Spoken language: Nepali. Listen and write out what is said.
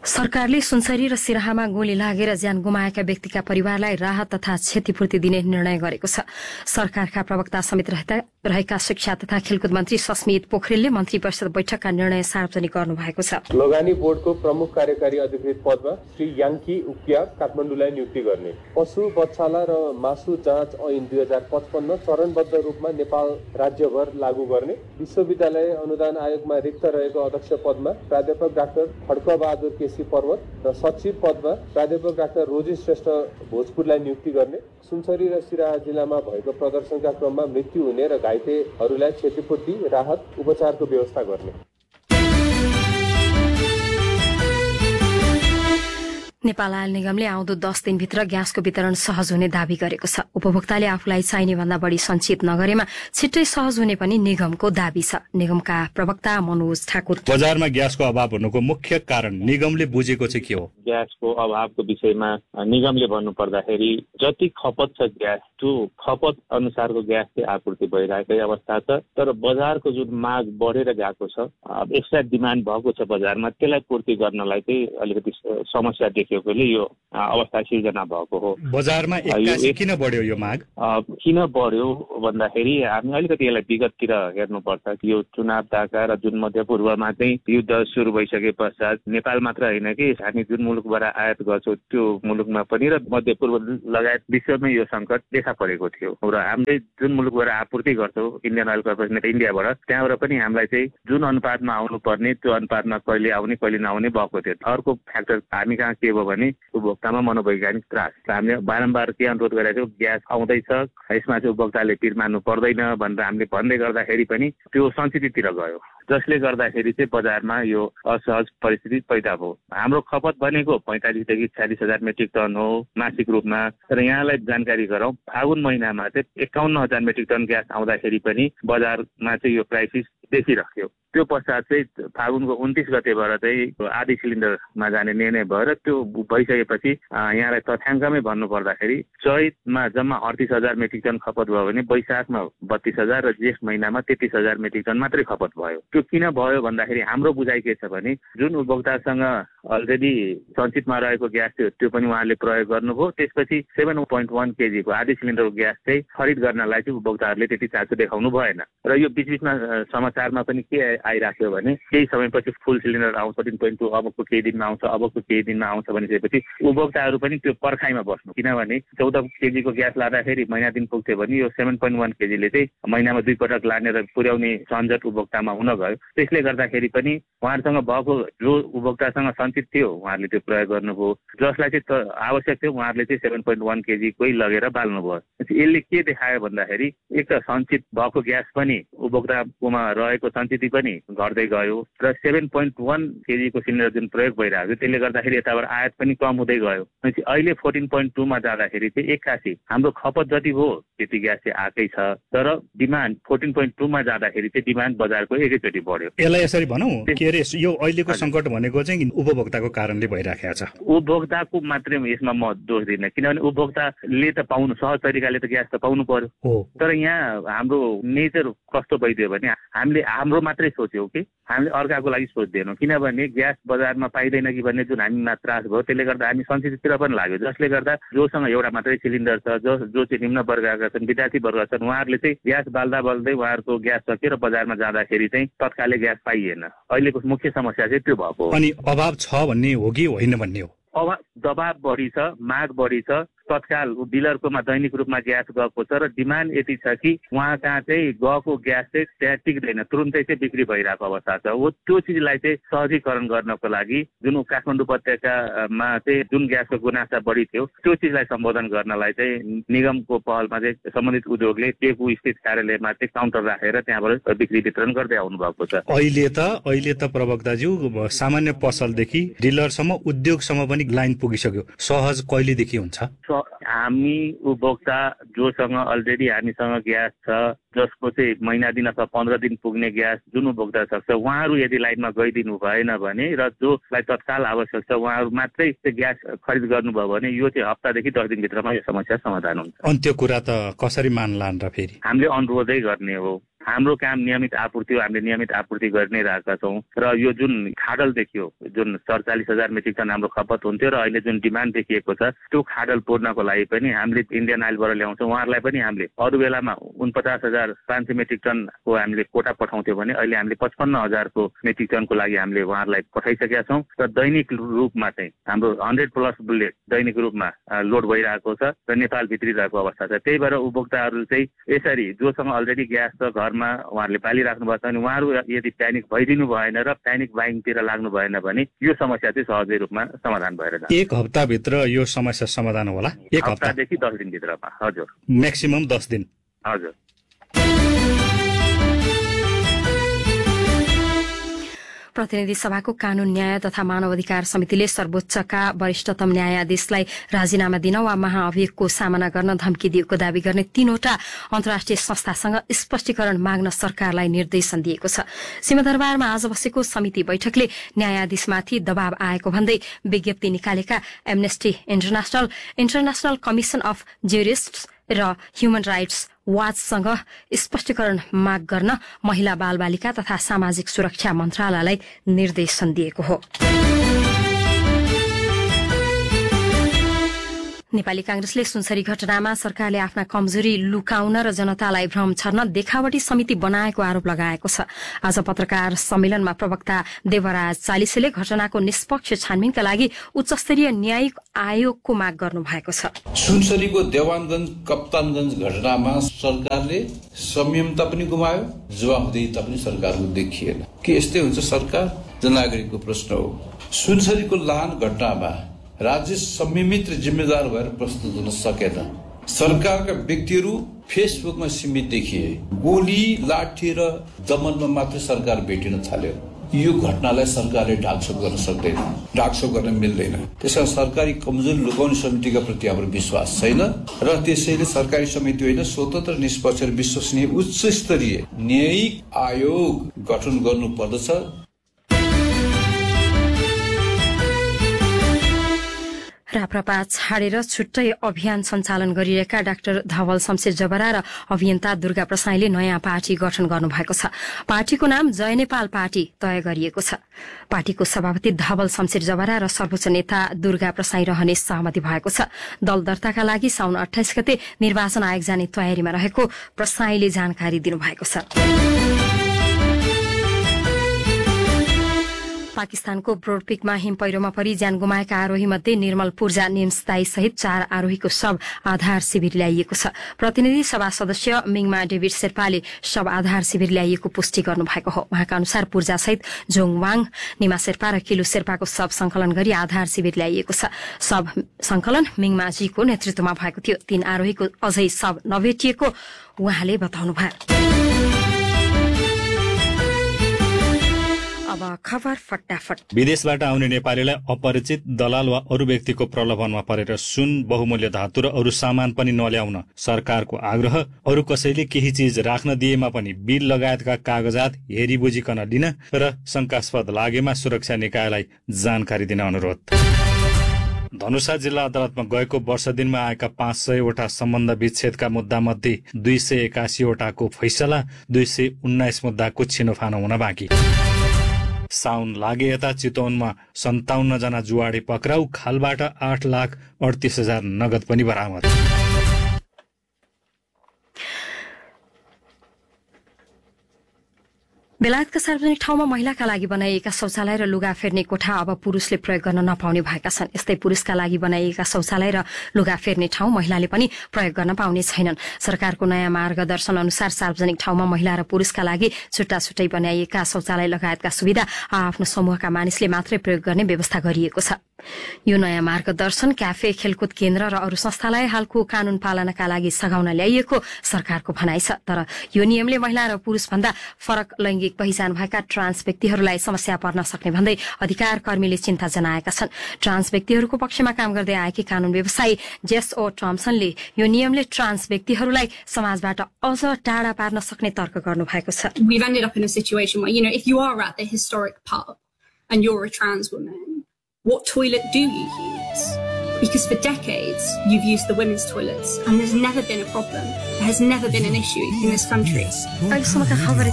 सरकारले सुनसरी र सिराहामा गोली लागेर ज्यान गुमाएका व्यक्तिका परिवारलाई राहत तथा क्षतिपूर्ति दिने निर्णय गरेको छ। सरकारका प्रवक्ता समेत रहेका शिक्षा तथा खेलकुद मन्त्री सस्मित पोखरेलले मन्त्री परिषद बैठकका निर्णय सार्वजनिक गर्नुभएको छ। लगानी बोर्डको प्रमुख कार्यकारी अधिकृत पदमा श्री याङ्की उकिया काठमाडौँलाई नियुक्ति गर्ने, पशु बच्छाला र मासु जाँच ऐन 2055 चरणबद्ध रूपमा नेपाल राज्यभर लागू गर्ने, विश्वविद्यालय अनुदान आयोगमा रिक्त रहेको अध्यक्ष पदमा प्राध्यापक डाक्टर खड्कबहादुर केसी पर्वत र सचिव पदमा प्राध्यापक डाक्टर रोजी श्रेष्ठ भोजपुरलाई नियुक्ति गर्ने, सुनसरी र सिराहा जिल्लामा भएको प्रदर्शनका क्रममा मृत्यु हुने र घाइतेहरूलाई क्षतिपूर्ति, राहत, उपचारको व्यवस्था गर्ने। नेपाल आयल निगमले आउँदो 10 दिनभित्र ग्यासको वितरण सहज हुने दावी गरेको छ। उपभोक्ताले आफूलाई चाहिने भन्दा बढी सञ्चित नगरेमा छिट्टै सहज हुने पनि निगमको दावी छ। निगमका प्रवक्ता मनोज ठाकुर, बजारमा ग्यासको अभाव हुनुको मुख्य कारण निगमले बुझेको चाहिँ के हो? ग्यासको अभावको विषयमा निगमले भन्नुपर्दाखेरि जति खपत छ ग्यास, त्यो खपत अनुसारको ग्यास चाहिँ आपूर्ति भइरहेकै अवस्था छ। तर बजारको जुन माग बढेर गएको छ, एक्स्ट्रा डिमान्ड भएको छ बजारमा, त्यसलाई पूर्ति गर्नलाई चाहिँ अलिकति समस्या देखिएकोले यो अवस्था सिर्जना भएको हो। बजारमा एक्कासी किन बढ्यो यो माग? किन बढ्यो भन्दाखेरि हामी अलिकति यसलाई विगततिर हेर्नुपर्छ कि यो चुनाव ढाका र जुन मध्यपूर्वमा चाहिँ युद्ध सुरु भइसके पश्चात नेपाल मात्र होइन कि हामी जुन मुलुकबाट आयात गर्छौँ त्यो मुलुकमा पनि र मध्यपूर्व लगायत विश्वमै यो सङ्कट देखा परेको थियो। र हामीले जुन मुलुकबाट आपूर्ति गर्छौँ इन्डियन ओयल कर्पोरेसन इन्डियाबाट, त्यहाँबाट पनि हामीलाई चाहिँ जुन अनुपातमा आउनु पर्ने त्यो अनुपातमा कहिले आउने कहिले नआउने भएको थियो। अर्को फ्याक्टर हामी कहाँ के भयो भने उपभोक्तामा मनोवैज्ञानिक त्रास। हामीले बारम्बार के अनुरोध गरेको थियौँ, ग्यास आउँदैछ, यसमा चाहिँ उपभोक्ताले पिर मान्नु पर्दैन भनेर हामीले भन्दै गर्दाखेरि पनि त्यो संस्कृतितिर गयो, जसले गर्दाखेरि चाहिँ बजारमा यो असहज परिस्थिति पैदा भयो। हाम्रो खपत भनेको 45 देखि 46 हजार मेट्रिक टन हो मासिक रूपमा। तर यहाँलाई जानकारी गरौँ, फागुन महिनामा चाहिँ 51 हजार मेट्रिक टन ग्यास आउँदाखेरि पनि बजारमा चाहिँ यो क्राइसिस देखिरह्यो। त्यो पश्चात चाहिँ फागुनको 29 गतेबाट चाहिँ आधी सिलिन्डरमा जाने निर्णय भएर त्यो भइसकेपछि यहाँलाई तथ्याङ्कमै भन्नुपर्दाखेरि चैतमा जम्मा 38 हजार मेट्रिक टन खपत भयो भने वैशाखमा 32 हजार र जेठ महिनामा 33 हजार मेट्रिक टन मात्रै खपत भयो। त्यो किन भयो भन्दाखेरि हाम्रो बुझाइ के छ भने जुन उपभोक्तासँग अलरेडी सञ्चितमा रहेको ग्यास थियो त्यो पनि उहाँले प्रयोग गर्नुभयो। त्यसपछि 7.1 केजीको आधी सिलिन्डरको ग्यास चाहिँ खरिद गर्नलाई चाहिँ उपभोक्ताहरूले त्यति चासो देखाउनु भएन। र यो बिचबिचमा समाचारमा पनि के आइराख्यो भने केही समयपछि फुल सिलिन्डर आउँछ, 14.2 अबको केही दिनमा आउँछ, अबको केही दिनमा आउँछ भनिसकेपछि उपभोक्ताहरू पनि त्यो पर्खाइमा बस्नु। किनभने 14 केजीको ग्यास लाँदाखेरि महिना दिन पुग्थ्यो भने यो 7.1 केजीले चाहिँ महिनामा 2 पटक लाने र पुर्याउने सञ्जट उपभोक्तामा हुन गयो। त्यसले गर्दाखेरि पनि उहाँहरूसँग भएको जो उपभोक्तासँग सञ्चित थियो उहाँहरूले त्यो प्रयोग गर्नुभयो, जसलाई चाहिँ आवश्यक थियो उहाँहरूले चाहिँ 7.1 केजीकै लगेर बाल्नुभयो। यसले के देखायो भन्दाखेरि एक त सञ्चित भएको ग्यास पनि उपभोक्ताकोमा रहेको सञ्चित पनि घट्दै गयो र 7.1 केजीको सिलिन्डर जुन प्रयोग भइरहेको थियो त्यसले गर्दाखेरि यताबाट आयात पनि कम हुँदै गयो। अहिले 14.2 मा जाँदाखेरि चाहिँ एक्कासी हाम्रो खपत जति हो त्यति ग्यास चाहिँ आएकै छ, तर डिमान्ड 14.2 मा जाँदाखेरि चाहिँ डिमान्ड बजारको एकैचोटि बढ्यो। यसलाई यसरी भनौँ के अरे यो अहिलेको सङ्कट भनेको चाहिँ उपभोक्ताको कारणले भइराखेको छ। उपभोक्ताको मात्रै यसमा म दोष दिन्न, किनभने उपभोक्ताले त पाउनु सहज तरिकाले त ग्यास त पाउनु पर्यो। तर यहाँ हाम्रो नेचर कस्तो भइदियो भने हामीले हाम्रो मात्रै सोच्यौँ कि हामीले अर्काको लागि सोच्दैनौँ। किनभने ग्यास बजारमा पाइँदैन कि भन्ने जुन हामीमा त्रास भयो त्यसले गर्दा हामी सञ्चिततिर पनि लाग्यो, जसले गर्दा जोसँग एउटा मात्रै सिलिन्डर छ, जो चाहिँ निम्न वर्गका छन्, विद्यार्थी वर्ग छन्, उहाँहरूले चाहिँ ग्यास बाल्दा बाल्दै उहाँहरूको ग्यास सकिएर बजारमा जाँदाखेरि चाहिँ तत्कालै ग्यास पाइएन। अहिलेको मुख्य समस्या चाहिँ त्यो भएको हो। अनि अभाव छ भन्ने हो कि होइन भन्ने हो? दबाब बढी छ, माग बढी छ, तत्काल डिलरकोमा दैनिक रूपमा ग्यास गएको छ र डिमान्ड यति छ कि उहाँ कहाँ चाहिँ गएको ग्यास चाहिँ त्यहाँ टिक्दैन, तुरुन्तै चाहिँ बिक्री भइरहेको अवस्था छ। हो त्यो चिजलाई चाहिँ सहजीकरण गर्नको लागि जुन काठमाडौँ उपत्यकामा चाहिँ जुन ग्यासको गुनासा बढी थियो त्यो चिजलाई सम्बोधन गर्नलाई चाहिँ निगमको पहलमा चाहिँ सम्बन्धित उद्योगले टेकु स्थित कार्यालयमा चाहिँ काउन्टर राखेर त्यहाँबाट बिक्री वितरण गर्दै आउनु भएको छ। अहिले त प्रवक्ताज्यू सामान्य पसलदेखि डिलरसम्म उद्योगसम्म पनि लाइन पुगिसक्यो, सहज कहिलेदेखि हुन्छ? हामी उपभोक्ता जोसँग अलरेडी हामीसँग ग्यास छ, जसको चाहिँ महिना दिन अथवा 15 दिन पुग्ने ग्यास जुन उपभोक्ता सक्छ उहाँहरू यदि लाइनमा गइदिनु भएन भने र जोलाई तत्काल आवश्यक छ उहाँहरू मात्रै त्यो ग्यास खरिद गर्नुभयो भने यो चाहिँ हप्तादेखि 10 दिनभित्रमा यो समस्या समाधान हुन्छ। अनि त्यो कुरा त कसरी मान्लान् र फेरि? हामीले अनुरोधै गर्ने हो हाम्रो काम नियमित आपूर्ति हो, हामीले नियमित आपूर्ति गरि नै रहेका छौँ र यो जुन खाडल देखियो, जुन 47,000 मेट्रिक टन हाम्रो खपत हुन्थ्यो र अहिले जुन डिमान्ड देखिएको छ त्यो खाडल पूर्णको लागि पनि हामीले इन्डियन आइलबाट ल्याउँछौँ। उहाँहरूलाई पनि हामीले अरू बेलामा 49,500 मेट्रिक टनको हामीले कोटा पठाउँथ्यौँ भने अहिले हामीले 55,000 मेट्रिक टनको लागि हामीले उहाँहरूलाई पठाइसकेका छौँ र दैनिक रूपमा चाहिँ हाम्रो 100+ बुलेट दैनिक रूपमा लोड भइरहेको छ र नेपाल भित्रिरहेको अवस्था छ। त्यही भएर उपभोक्ताहरू चाहिँ यसरी जोसँग अलरेडी ग्यास छ घरमा उहाँहरूले पालिराख्नु भएको छ भने उहाँहरू यदि प्यानिक भइदिनु भएन र प्यानिक बाइङतिर लाग्नु भएन भने यो समस्या चाहिँ सहजै रूपमा समाधान भएर जान्छ। एक हप्ताभित्र यो समस्या समाधान होला? एक हप्तादेखि 10 दिनभित्रमा। हजुर, म्याक्सिमम 10 दिन। हजुर। प्रतिनिधि सभाको कानून न्याय तथा मानव अधिकार समितिले सर्वोच्चका वरिष्ठतम न्यायाधीशलाई राजीनामा दिन वा महाअभियोगको सामना गर्न धम्की दिएको दावी गर्ने 3वटा अन्तर्राष्ट्रिय संस्थासँग स्पष्टीकरण माग्न सरकारलाई निर्देशन दिएको छ। सिंहदरबारमा आज बसेको समिति बैठकले न्यायाधीशमाथि दबाव आएको भन्दै विज्ञप्ति निकालेका एमनेस्टी इन्टरनेशनल कमिसन अफ ज्युरिस्ट्स र ह्युमन राइट्स वाचसँग स्पष्टीकरण माग गर्न महिला बालबालिका तथा सामाजिक सुरक्षा मन्त्रालयलाई निर्देशन दिएको हो। नेपाली कांग्रेसले सुनसरी घटनामा सरकारले आफ्ना कमजोरी लुकाउन र जनतालाई भ्रम छर्न देखावटी समिति बनाएको आरोप लगाएको छ। आज पत्रकार सम्मेलनमा प्रवक्ता देवराज चालिसेले घटनाको निष्पक्ष छानबिनका लागि उच्चस्तरीय न्यायिक आयोगको माग गर्नु भएको छ। सुनसरीको देवानगञ्ज कप्तानगञ्ज घटनामा सरकारले संयमता पनि गुमायो, जवाफदेहिता पनि सरकारको देखिएन। के यस्तै हुन्छ सरकार? जननागरिकको प्रश्न हो। सुनसरीको लाहान घटनामा राज्य संयमित र जिम्मेदार भएर प्रस्तुत हुन सकेन। सरकारका व्यक्तिहरू फेसबुकमा सीमित देखिए। गोली, लाठी र दमनमा मात्र सरकार भेटिन थाल्यो। यो घटनालाई सरकारले ढाकछोप गर्न सक्दैन, ढाकछोप गर्न मिल्दैन। त्यसैले सरकारी कमजोरी लुकाउने समितिका प्रति हाम्रो विश्वास छैन र त्यसैले सरकारी समिति होइन, स्वतन्त्र, निष्पक्ष र विश्वसनीय उच्च स्तरीय न्यायिक आयोग गठन गर्नुपर्दछ। राप्रपा छाडेर छुट्टै अभियान सञ्चालन गरिरहेका डाक्टर धवल शमशेर जबरा र अभियन्ता दुर्गा प्रसाईले नयाँ पार्टी गठन गर्नुभएको छ। पार्टीको नाम जय नेपाल पार्टी तय गरिएको छ। पार्टीको सभापति धवल शमशेर जबरा र सर्वोच्च नेता दुर्गा प्रसाई रहने सहमति भएको छ। दल दर्ताका लागि साउन 28 गते निर्वाचन आयोग जाने तयारीमा रहेको प्रसाईले जानकारी दिनुभएको छ। पाकिस्तानको ब्रोडपिकमा हिम पहिरोमा परि ज्यान गुमाएका आरोही मध्ये निर्मल पूर्जा निमस्ताई सहित 4 आरोहीको शव आधार शिविर ल्याइएको छ। प्रतिनिधि सभा सदस्य मिङमा डेभिड शेर्पाले शव आधार शिविर ल्याइएको पुष्टि गर्नुभएको हो। उहाँका अनुसार पूर्जा सहित जोङवाङ, निमा शेर्पा र किलु शेर्पाको शव संकलन गरी आधार शिविर ल्याइएको छ। शव संकलन मिङमाजीको नेतृत्वमा भएको थियो। 3 आरोहीको अझै शव नभेटिएको उहाँले बताउनुभयो। अब खबर फटाफट। विदेशबाट आउने नेपालीलाई अपरिचित दलाल वा अरू व्यक्तिको प्रलोभनमा परेर सुन, बहुमूल्य धातु र अरू सामान पनि नल्याउन सरकारको आग्रह। अरू कसैले केही चीज राख्न दिएमा पनि बिल लगायतका कागजात हेरी बुझिकन लिन र शंकास्पद लागेमा सुरक्षा निकायलाई जानकारी दिन अनुरोध। धनुषा जिल्ला अदालतमा गएको वर्ष दिनमा आएका 500 वटा सम्बन्ध विच्छेदका मुद्दा मध्ये 281 वटाको फैसला, 219 मुद्दाको छिनोफानो हुन बाँकी। साउन लागे यता चितवनमा 57 जना जुवाडे पक्राउ, खालबाट 8,38,000 नगद पनि बरामद। बेलायतका सार्वजनिक ठाउँमा महिलाका लागि बनाइएका शौचालय र लुगा फेर्ने कोठा अब पुरुषले प्रयोग गर्न नपाउने भएका छन्। यस्तै पुरुषका लागि बनाइएका शौचालय र लुगा फेर्ने ठाउँ महिलाले पनि प्रयोग गर्न पाउने छैनन्। सरकारको नयाँ मार्गदर्शन अनुसार सार्वजनिक ठाउँमा महिला र पुरुषका लागि छुट्टा छुट्टै बनाइएका शौचालय लगायतका सुविधा आफ्नो समूहका मानिसले मात्रै प्रयोग गर्ने व्यवस्था गरिएको छ। यो नयाँ मार्गदर्शन क्याफे, खेलकुद केन्द्र र अरू संस्थालाई हालको कानून पालनाका लागि सघाउन ल्याइएको सरकारको भनाइ छ। तर यो नियमले महिला र पुरुष भन्दा फरक लैंगिक पहिचान भएका ट्रान्स व्यक्तिहरूलाई समस्या पर्न सक्ने भन्दै अधिकार कर्मीले चिन्ता जनाएका छन्। ट्रान्स व्यक्तिहरूको पक्षमा काम गर्दै आएकी कानून व्यवसायी जेस ओ टम्सनले यो नियमले ट्रान्स व्यक्तिहरूलाई समाजबाट अझ टाढा पार्न सक्ने तर्क गर्नु भएको छ। We've ended up in a situation where, if you are at the historic pub and you're a trans woman, what toilet do you use? Because for decades, you've used the women's toilets, and there's never been a problem. There has never been an issue in this country. अहिलेसम्मका खबर